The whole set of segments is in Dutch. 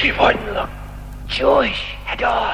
She wouldn't look Jewish at all.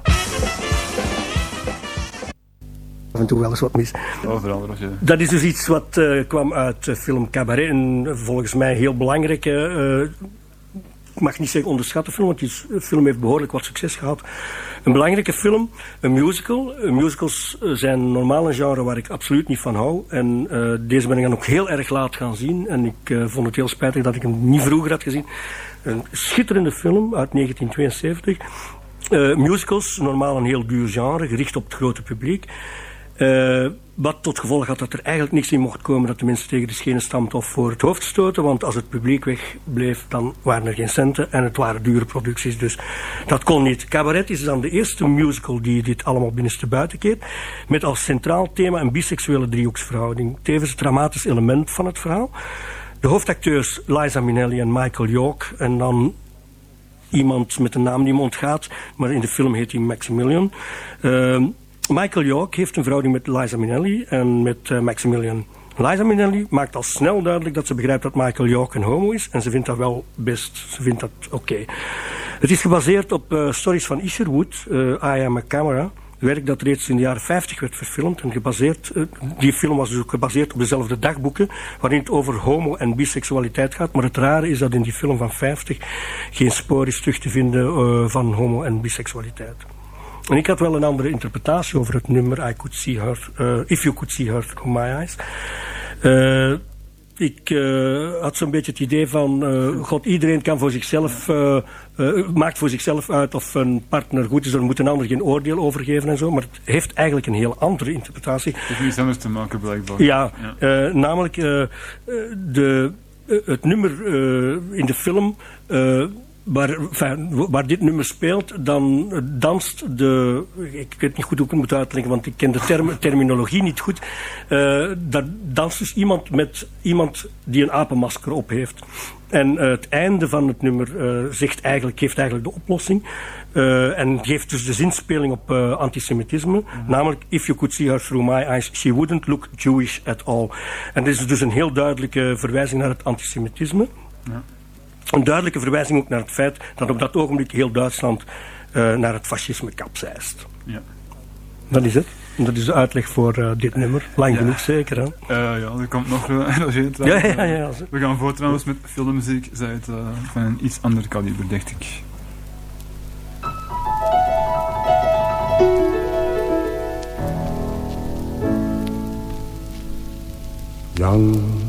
Af en toe wel eens wat mis. Overal, Dat is dus iets wat kwam uit film Cabaret. En volgens mij heel belangrijk. Ik mag niet zeggen onderschatte film, want die film heeft behoorlijk wat succes gehad. Een belangrijke film, een musical. Musicals zijn normaal een genre waar ik absoluut niet van hou. En deze ben ik dan ook heel erg laat gaan zien. En ik vond het heel spijtig dat ik hem niet vroeger had gezien. Een schitterende film uit 1972. Musicals, normaal een heel duur genre, gericht op het grote publiek. Wat tot gevolg had dat er eigenlijk niks in mocht komen dat de mensen tegen de schenen stampt of voor het hoofd stoten. Want als het publiek wegbleef, dan waren er geen centen en het waren dure producties. Dus dat kon niet. Cabaret is dan de eerste musical die dit allemaal binnenstebuiten keert. Met als centraal thema een biseksuele driehoeksverhouding. Tevens het dramatisch element van het verhaal. De hoofdacteurs Liza Minnelli en Michael York. En dan iemand met een naam die me ontgaat. Maar in de film heet hij Maximilian. Michael York heeft een verhouding met Liza Minnelli en met Maximilian. Liza Minnelli maakt al snel duidelijk dat ze begrijpt dat Michael York een homo is. En ze vindt dat wel best. Ze vindt dat oké. Het is gebaseerd op stories van Isherwood, I Am a Camera. Werk dat reeds in de jaren 50 werd verfilmd. En die film was dus ook gebaseerd op dezelfde dagboeken, waarin het over homo- en biseksualiteit gaat. Maar het rare is dat in die film van 50 geen spoor is terug te vinden van homo- en biseksualiteit. En ik had wel een andere interpretatie over het nummer I Could See Her, If You Could See Her Through My Eyes. Ik had zo'n beetje het idee van, God, iedereen kan voor zichzelf, maakt voor zichzelf uit of een partner goed is, er moet een ander geen oordeel over geven en zo, maar het heeft eigenlijk een heel andere interpretatie. Het heeft niets anders te maken, blijkbaar. Ja. Namelijk het nummer in de film, waar dit nummer speelt, dan danst ik weet niet goed hoe ik het moet uitleggen, want ik ken de terminologie niet goed. Daar danst dus iemand die een apenmasker op heeft. En het einde van het nummer geeft eigenlijk de oplossing. En geeft dus de zinspeling op antisemitisme. Namelijk, if you could see her through my eyes, she wouldn't look Jewish at all. En dit is dus een heel duidelijke verwijzing naar het antisemitisme. Ja. Een duidelijke verwijzing ook naar het feit dat op dat ogenblik heel Duitsland naar het fascisme kapseist. Ja. Dat is het. Dat is de uitleg voor dit nummer. Lang genoeg zeker, hè? Ja, er komt nog een ja. We gaan voor trouwens met filmmuziek, zij het van een iets ander kaliber, dacht ik. Young